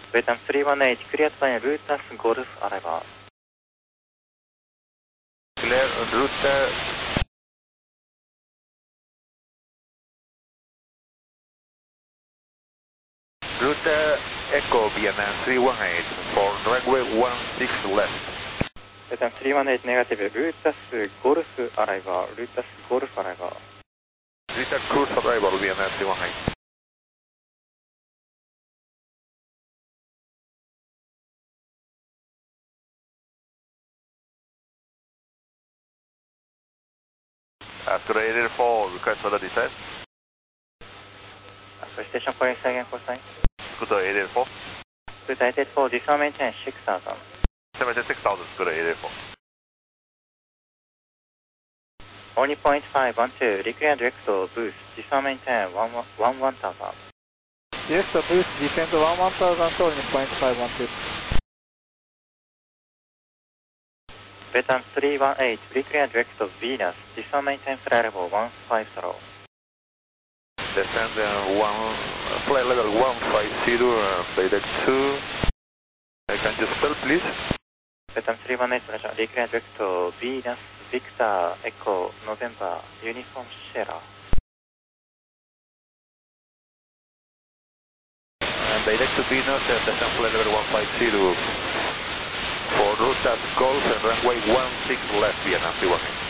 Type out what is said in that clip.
Vietnam 318, clear to line Rutas Golf arrival. Clear route. Route Echo Vietnam 318 for runway 16 left. Vietnam 318 negative, Rutas Golf arrival, Rutas Golf arrival. Rutas cruise arrival Vietnam 318. After 884, request for the descent. Sorry, station calling again, call sign. Good 884. Good 884, dismount maintain 6000. 76,000, good 884. Only 0.512, recreate direct boost, dismount maintain 1000. Direct boost, descend 1000, only 0.512. Vietnam 318, recreate direct Venus, dismount maintain flight level 150. Descend flight level 150, Paydex 2. Can you spell please? Vietnam 318, recreate direct Venus, Victor, Echo, November, Uniform Sierra. Direct to Venus, descend flight level 150 for Rutas Golf and runway 16 left, Vietnam 318.